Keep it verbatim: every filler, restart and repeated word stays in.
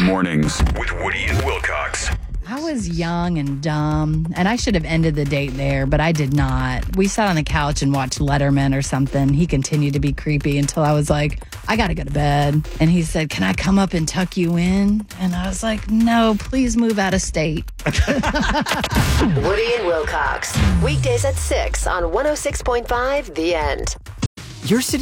Mornings with Woody and Wilcox. I was young and dumb, and I should have ended the date there, but I did not. We sat on the couch and watched Letterman or something. He continued to be creepy until I was like, I got to go to bed. And he said, can I come up and tuck you in? And I was like, no, please move out of state. Woody and Wilcox. Weekdays at six on one oh six point five The End. Your city